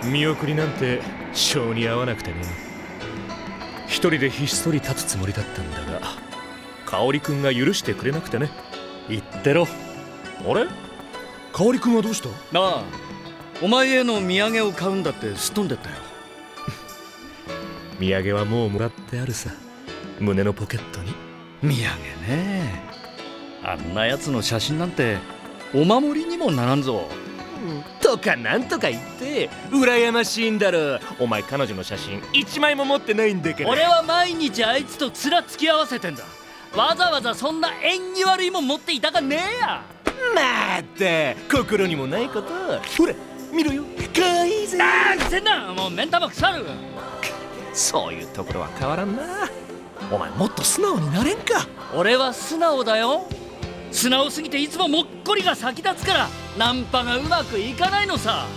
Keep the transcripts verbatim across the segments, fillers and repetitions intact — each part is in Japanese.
見送りなんて性に合わなくてね。一人でひっそり立つつもりだったんだが、香織君が許してくれなくてね。 言ってろ。 あれ、香織君はどうした？ ああ、お前への土産を買うんだってすっ飛んでったよ。 土産はもうもらってあるさ、胸のポケットに。 土産ね。あんなやつの写真なんてお守りにもならんぞ。 とかなんとか言って羨ましいんだろ。お前彼女の写真一枚も持ってないんだから。 俺は毎日あいつと面つき合わせてんだ。わざわざそんな縁起悪いもん持っていたかねえや。 まった心にもないこと。ほら見ろよ、かわいいぜ。 ああ、せんな、もう目ん玉腐る。 そういうところは変わらんな。お前もっと素直になれんか。 俺は素直だよ。素直すぎていつももっこりが先立つからナンパがうまくいかないのさ。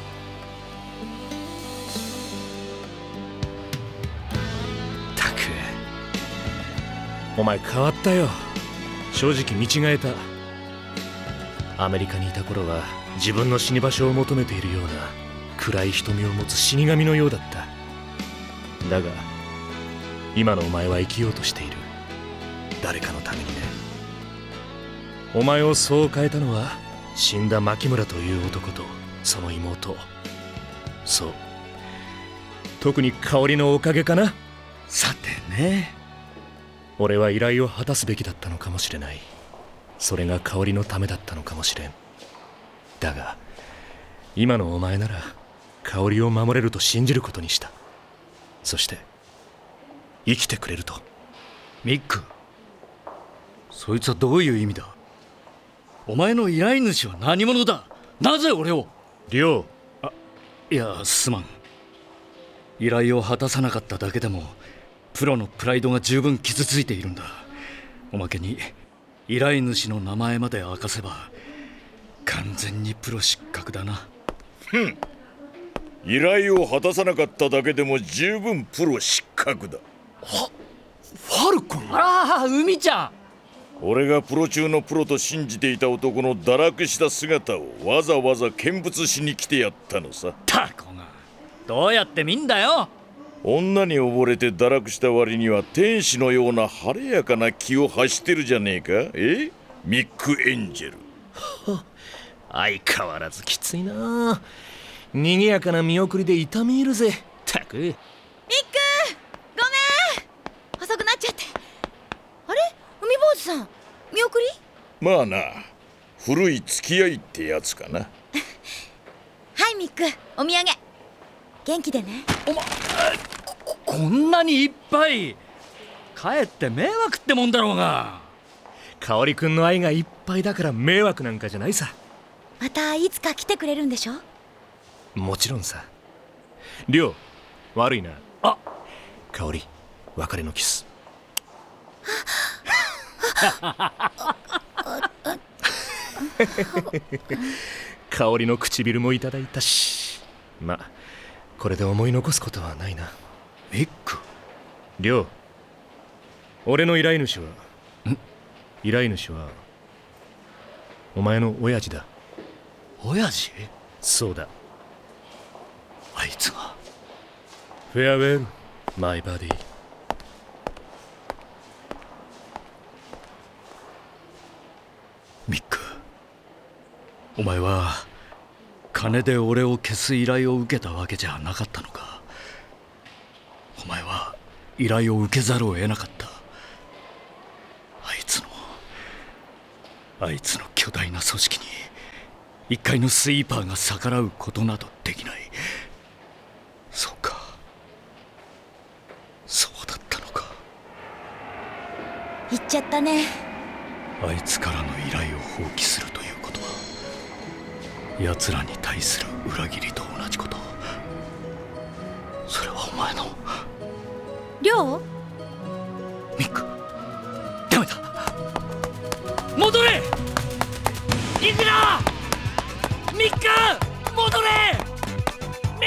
たく、お前変わったよ。正直見違えた。アメリカにいた頃は自分の死に場所を求めているような暗い瞳を持つ死神のようだった。だが今のお前は生きようとしている。誰かのためにね。お前をそう変えたのは死んだ牧村という男とその妹。そう、特に香織のおかげかな。 さてね。 俺は依頼を果たすべきだったのかもしれない。それが香織のためだったのかもしれん。だが今のお前なら香織を守れると信じることにした。そして生きてくれると。 ミック、そいつはどういう意味だ。お前の依頼主は何者だ。なぜ俺を。 亮、 あ、いやすまん。依頼を果たさなかっただけでもプロのプライドが十分傷ついているんだ。おまけに依頼主の名前まで明かせば完全にプロ失格だな。 ふん、依頼を果たさなかっただけでも十分プロ失格だ。 はファルコン。 ああ、海ちゃん。 俺がプロ中のプロと信じていた男の堕落した姿をわざわざ見物しに来てやったのさ。 タコがどうやって見んだよ。 女に溺れて堕落した割には天使のような晴れやかな気を発してるじゃねえか。えミック・エンジェル。 相変わらずきついな。賑やかな見送りで痛み入るぜ。たく。ミック、 ごめん、遅くなっちゃって。あれ、海坊主さん、見送り？ まあな、古い付き合いってやつかな。 はいミック、お土産元気でね。 おま、こ、こんなにいっぱい。かえって迷惑ってもんだろうが。 香織君の愛がいっぱいだから迷惑なんかじゃないさ。 またいつか来てくれるんでしょ。 もちろんさ。亮、悪いな。 あ、 香織、別れのキス。香織の唇もいただいたし、ま、これで思い残すことはないな。 ミック。 亮、俺の依頼主はん依頼主はお前の親父だ。 親父？ そうだ。 あいつが。 フェアウェル、マイバディ。 ミック、お前は金で俺を消す依頼を受けたわけじゃなかったのか。お前は依頼を受けざるを得なかった。あいつのあいつの巨大な組織に一介のスイーパーが逆らうことなどできない。そうか、そうだったのか。 言っちゃったね。 あいつからの依頼を放棄するということは奴らに対する裏切りと同じこと。それはお前の。 亮？ ミック、ダメだ。戻れ。いくらミック、戻れ。